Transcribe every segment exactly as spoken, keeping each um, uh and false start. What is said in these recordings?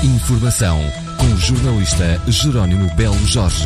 Informação com o jornalista Jerónimo Belo Jorge.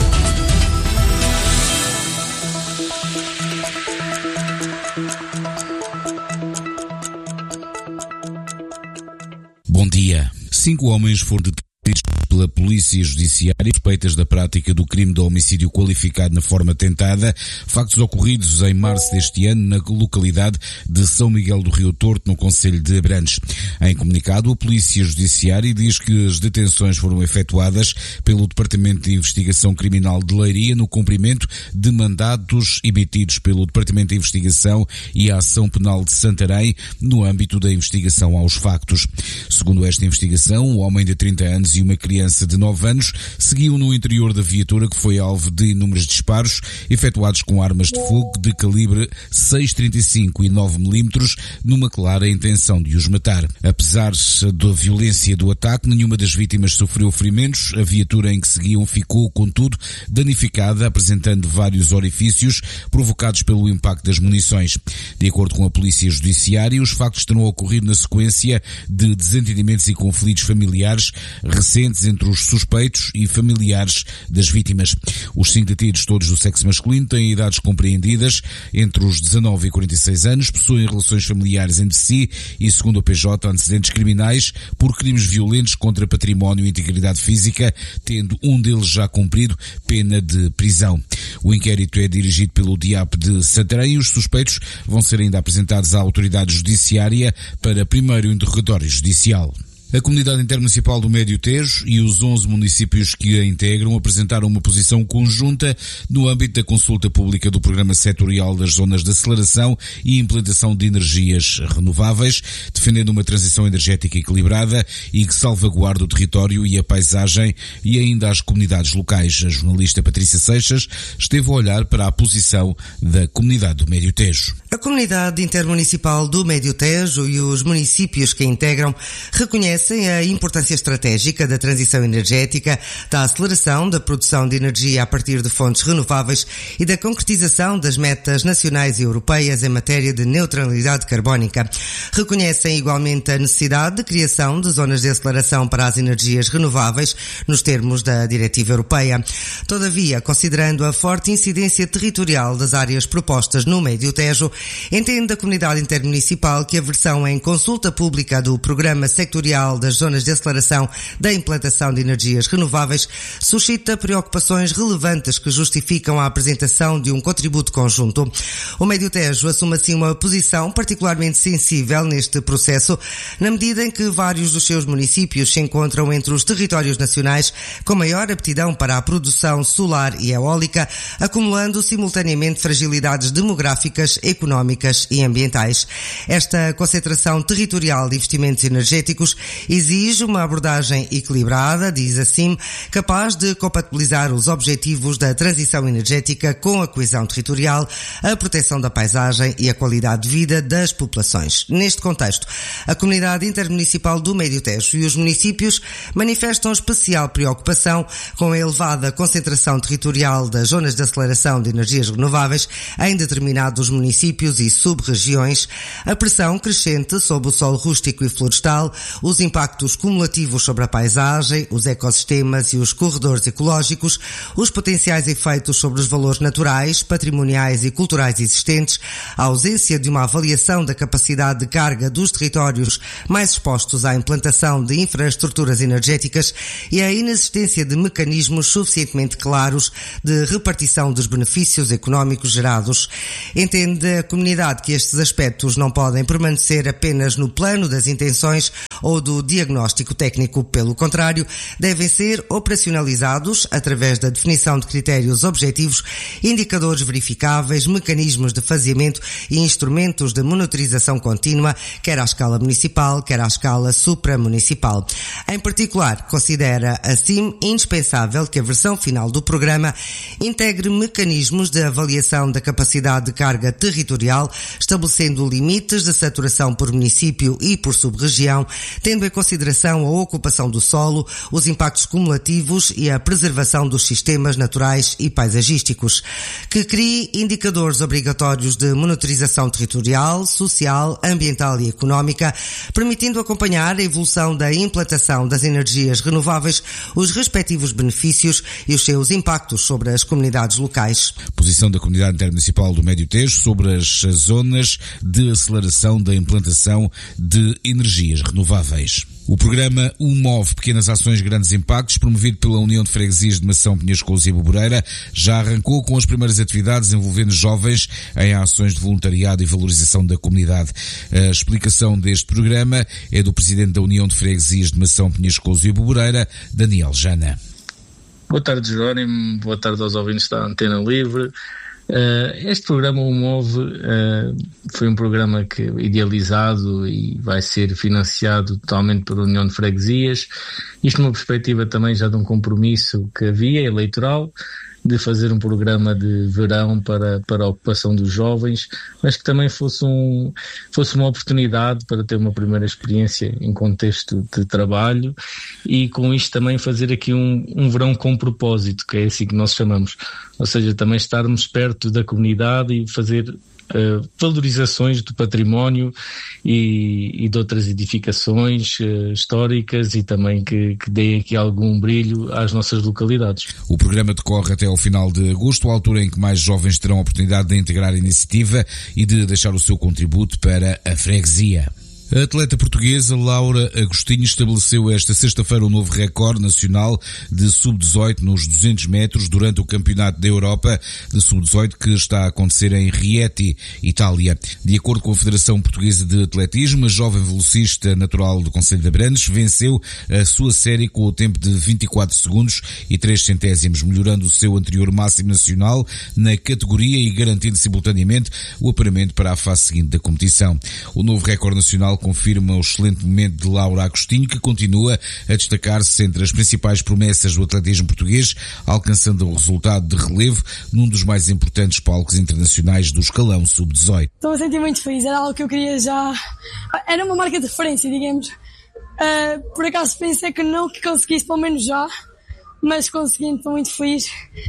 Bom dia. Cinco homens foram detidos pela Polícia Judiciária suspeitas da prática do crime de homicídio qualificado na forma tentada, factos ocorridos em março deste ano na localidade de São Miguel do Rio Torto, no concelho de Abrantes. Em comunicado, a Polícia Judiciária diz que as detenções foram efetuadas pelo Departamento de Investigação Criminal de Leiria no cumprimento de mandados emitidos pelo Departamento de Investigação e Ação Penal de Santarém no âmbito da investigação aos factos. Segundo esta investigação, um homem de trinta anos e uma criança de nove anos seguiam no interior da viatura que foi alvo de inúmeros disparos efetuados com armas de fogo de calibre seis trinta e cinco e nove milímetros numa clara intenção de os matar. Apesar da violência do ataque, nenhuma das vítimas sofreu ferimentos. A viatura em que seguiam ficou, contudo, danificada, apresentando vários orifícios provocados pelo impacto das munições. De acordo com a Polícia Judiciária, os factos terão ocorrido na sequência de desentendimentos e conflitos familiares recentes entre os suspeitos e familiares das vítimas. Os cinco detidos, todos do sexo masculino, têm idades compreendidas entre os dezanove e quarenta e seis anos, possuem relações familiares entre si e, segundo o P J, antecedentes criminais por crimes violentos contra património e integridade física, tendo um deles já cumprido pena de prisão. O inquérito é dirigido pelo D I A P de Santarém e os suspeitos vão ser ainda apresentados à autoridade judiciária para primeiro interrogatório judicial. A Comunidade Intermunicipal do Médio Tejo e os onze municípios que a integram apresentaram uma posição conjunta no âmbito da consulta pública do Programa Setorial das Zonas de Aceleração e Implantação de Energias Renováveis, defendendo uma transição energética equilibrada e que salvaguarde o território e a paisagem e ainda as comunidades locais. A jornalista Patrícia Seixas esteve a olhar para a posição da Comunidade do Médio Tejo. A Comunidade Intermunicipal do Médio Tejo e os municípios que a integram reconhecem a importância estratégica da transição energética, da aceleração da produção de energia a partir de fontes renováveis e da concretização das metas nacionais e europeias em matéria de neutralidade carbónica. Reconhecem igualmente a necessidade de criação de zonas de aceleração para as energias renováveis nos termos da Diretiva Europeia. Todavia, considerando a forte incidência territorial das áreas propostas no Médio Tejo, entende a Comunidade Intermunicipal que a versão em consulta pública do Programa Sectorial das Zonas de Aceleração da Implantação de Energias Renováveis suscita preocupações relevantes que justificam a apresentação de um contributo conjunto. O Médio Tejo assume assim uma posição particularmente sensível neste processo, na medida em que vários dos seus municípios se encontram entre os territórios nacionais com maior aptidão para a produção solar e eólica, acumulando simultaneamente fragilidades demográficas, económicas e ambientais. Esta concentração territorial de investimentos energéticos exige uma abordagem equilibrada, diz assim, capaz de compatibilizar os objetivos da transição energética com a coesão territorial, a proteção da paisagem e a qualidade de vida das populações. Neste contexto, a Comunidade Intermunicipal do Médio Tejo e os municípios manifestam especial preocupação com a elevada concentração territorial das zonas de aceleração de energias renováveis em determinados municípios e sub-regiões, a pressão crescente sobre o solo rústico e florestal, os impactos cumulativos sobre a paisagem, os ecossistemas e os corredores ecológicos, os potenciais efeitos sobre os valores naturais, patrimoniais e culturais existentes, a ausência de uma avaliação da capacidade de carga dos territórios mais expostos à implantação de infraestruturas energéticas e a inexistência de mecanismos suficientemente claros de repartição dos benefícios económicos gerados. Entende a comunidade que estes aspectos não podem permanecer apenas no plano das intenções ou do diagnóstico técnico. Pelo contrário, devem ser operacionalizados através da definição de critérios objetivos, indicadores verificáveis, mecanismos de faseamento e instrumentos de monitorização contínua, quer à escala municipal, quer à escala supramunicipal. Em particular, considera assim indispensável que a versão final do programa integre mecanismos de avaliação da capacidade de carga territorial, estabelecendo limites de saturação por município e por sub-região, tendo em consideração a ocupação do solo, os impactos cumulativos e a preservação dos sistemas naturais e paisagísticos, que crie indicadores obrigatórios de monitorização territorial, social, ambiental e económica, permitindo acompanhar a evolução da implantação das energias renováveis, os respectivos benefícios e os seus impactos sobre as comunidades locais. Posição da Comunidade Intermunicipal do Médio Tejo sobre as zonas de aceleração da implantação de energias renováveis. O programa U M O V, Pequenas Ações, Grandes Impactos, promovido pela União de Freguesias de Mação, Penhascouros e Boboreira, já arrancou com as primeiras atividades envolvendo jovens em ações de voluntariado e valorização da comunidade. A explicação deste programa é do Presidente da União de Freguesias de Mação, Penhascouros e Boboreira, Daniel Jana. Boa tarde, Jerónimo. Boa tarde aos ouvintes da Antena Livre. Uh, este programa U M O V uh, foi um programa que idealizado e vai ser financiado totalmente pela União de Freguesias. Isto numa perspectiva também já de um compromisso que havia eleitoral, de fazer um programa de verão para, para a ocupação dos jovens, mas que também fosse, um, fosse uma oportunidade para ter uma primeira experiência em contexto de trabalho e com isto também fazer aqui um, um verão com propósito, que é assim que nós chamamos, ou seja, também estarmos perto da comunidade e fazer Uh, valorizações do património e, e de outras edificações uh, históricas e também que, que deem aqui algum brilho às nossas localidades. O programa decorre até ao final de agosto, a altura em que mais jovens terão a oportunidade de integrar a iniciativa e de deixar o seu contributo para a freguesia. A atleta portuguesa Laura Agostinho estabeleceu esta sexta-feira um novo recorde nacional de sub dezoito nos duzentos metros durante o Campeonato da Europa de sub dezoito que está a acontecer em Rieti, Itália. De acordo com a Federação Portuguesa de Atletismo, a jovem velocista natural do Concelho de Abrantes venceu a sua série com o tempo de vinte e quatro segundos e três centésimos, melhorando o seu anterior máximo nacional na categoria e garantindo simultaneamente o apuramento para a fase seguinte da competição. O novo recorde nacional confirma o excelente momento de Laura Agostinho, que continua a destacar-se entre as principais promessas do atletismo português, alcançando o resultado de relevo num dos mais importantes palcos internacionais do escalão sub dezoito. Estou a sentir muito feliz, era algo que eu queria já... Era uma marca de referência, digamos. Uh, por acaso pensei que não que conseguisse, pelo menos já, mas consegui, estou muito feliz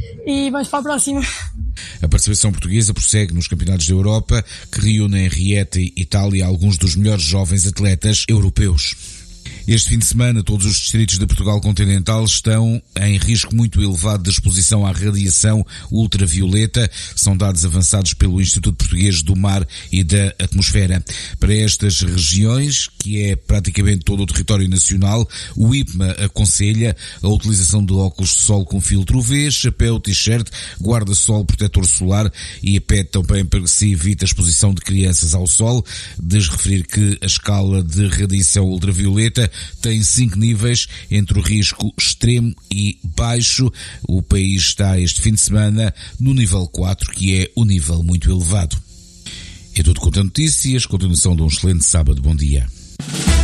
e vamos para a próxima. A participação portuguesa prossegue nos campeonatos da Europa, que reúnem em Rieti, Itália, alguns dos melhores jovens atletas europeus. Este fim de semana, todos os distritos de Portugal continental estão em risco muito elevado de exposição à radiação ultravioleta. São dados avançados pelo Instituto Português do Mar e da Atmosfera. Para estas regiões, que é praticamente todo o território nacional, o I P M A aconselha a utilização de óculos de sol com filtro U V, chapéu, t-shirt, guarda-sol, protetor solar e a pede também para que se evite a exposição de crianças ao sol. Desreferir que a escala de radiação ultravioleta tem cinco níveis, entre o risco extremo e baixo. O país está este fim de semana no nível quatro, que é o nível muito elevado. É tudo quanto a notícias. Continuação de um excelente sábado. Bom dia.